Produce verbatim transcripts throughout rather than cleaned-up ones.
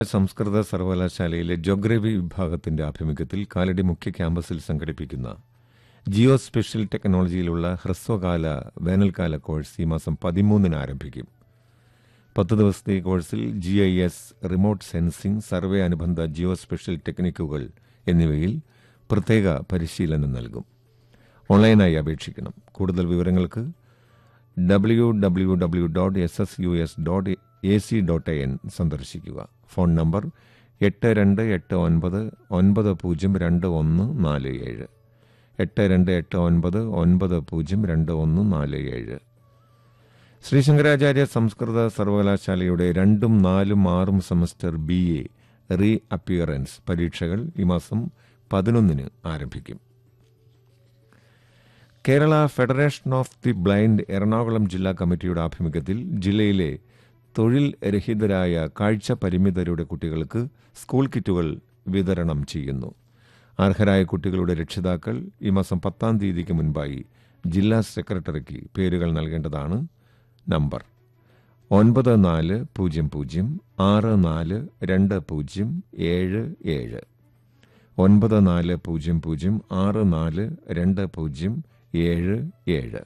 സംസ്കൃത സർവകലാശാലയിലെ ജോഗ്രഫി വിഭാഗത്തിന്റെ ആഭിമുഖ്യത്തിൽ കാലടി മുഖ്യ ക്യാമ്പസിൽ സംഘടിപ്പിക്കുന്ന ജിയോ സ്പെഷ്യൽ ടെക്നോളജിയിലുള്ള ഹ്രസ്വകാല വേനൽക്കാല കോഴ്സ് ഈ മാസം പതിമൂന്നിന് ആരംഭിക്കും. പത്ത് ദിവസത്തെ കോഴ്സിൽ G I S, remote sensing, survey അനുബന്ധ ജിയോ സ്പെഷ്യൽ ടെക്നിക്കുകൾ എന്നിവയിൽ പ്രത്യേക പരിശീലനം നൽകും. ഓൺലൈനായി അപേക്ഷിക്കണം. കൂടുതൽ വിവരങ്ങൾക്ക് W W W dot S S U S dot A C dot I N സന്ദർശിക്കുക. ഫോൺ നമ്പർ എട്ട് രണ്ട് എട്ട് ഒൻപത് ഒൻപത് പൂജ്യം രണ്ട് ഒന്ന് നാല് ഏഴ് എട്ട് രണ്ട് എട്ട് ഒൻപത് ഒൻപത് പൂജ്യം രണ്ട് ഒന്ന് നാല് ഏഴ്. ശ്രീ ശങ്കരാചാര്യ സംസ്കൃത സർവകലാശാലയുടെ രണ്ടും നാലും ആറും semester B A re appearance പരീക്ഷകൾ ഈ മാസം പതിനൊന്നിന് ആരംഭിക്കും. Kerala federation of the blind Ernakulam ജില്ലാ കമ്മിറ്റിയുടെ ആഭിമുഖ്യത്തിൽ ജില്ലയിലെ തൊഴിൽ രഹിതരായ കാഴ്ച പരിമിതരുടെ കുട്ടികൾക്ക് സ്കൂൾ കിറ്റുകൾ വിതരണം ചെയ്യുന്നു. അർഹരായ കുട്ടികളുടെ രക്ഷിതാക്കൾ ഈ മാസം പത്താം തീയതിക്ക് മുൻപായി ജില്ലാ സെക്രട്ടറിക്ക് പേരുകൾ നൽകേണ്ടതാണ്. നമ്പർ ഒൻപത് നാല് പൂജ്യം പൂജ്യം ആറ് നാല് രണ്ട് പൂജ്യം ഏഴ് ഏഴ് ഒൻപത് നാല് പൂജ്യം പൂജ്യം ആറ് നാല് രണ്ട് പൂജ്യം ഏഴ് ഏഴ്.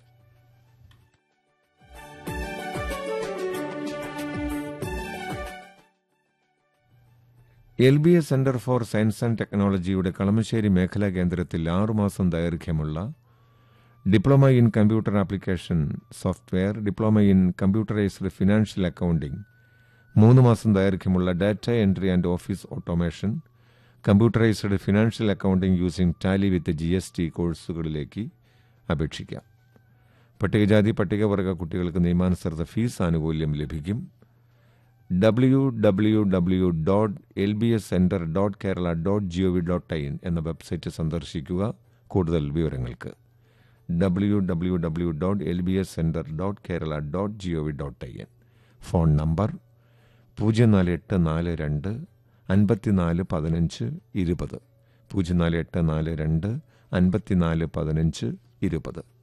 L B S centre for science and ടെക്നോളജിയുടെ കളമശ്ശേരി മേഖലാ കേന്ദ്രത്തിൽ ആറുമാസം ദൈർഘ്യമുള്ള diploma in computer application software, diploma in computerised financial accounting, മൂന്ന് മാസം ദൈർഘ്യമുള്ള data entry and office automation, computerised financial accounting using Tally with G S T കോഴ്സുകളിലേക്ക് അപേക്ഷിക്കാം. പട്ടികജാതി പട്ടികവർഗ കുട്ടികൾക്ക് നിയമാനുസൃത ഫീസ് ആനുകൂല്യം ലഭിക്കും. W W W dot L B S centre dot Kerala dot G O V dot I N എന്ന website സന്ദർശിക്കുക. കൂടുതൽ വിവരങ്ങൾക്ക് W W W dot L B S centre dot Kerala dot G O V dot I N. Phone number പൂജ്യം നാല് എട്ട് നാല് രണ്ട് അൻപത്തിനാല് പതിനഞ്ച് ഇരുപത് പൂജ്യം നാല് എട്ട് നാല് രണ്ട് അൻപത്തിനാല് പതിനഞ്ച് ഇരുപത്.